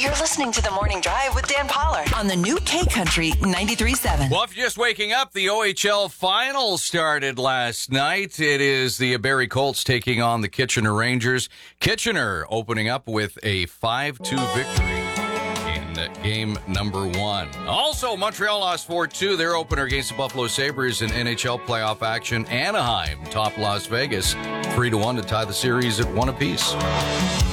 You're listening to The Morning Drive with Dan Pollard on the new K-Country 93.7. Well, if you're just waking up, the OHL Finals started last night. It is the Barrie Colts taking on the Kitchener Rangers. Kitchener opening up with a 5-2 victory in game number 1. Also, Montreal lost 4-2. Their opener against the Buffalo Sabres in NHL playoff action. Anaheim topped Las Vegas 3-1 to tie the series at 1 apiece.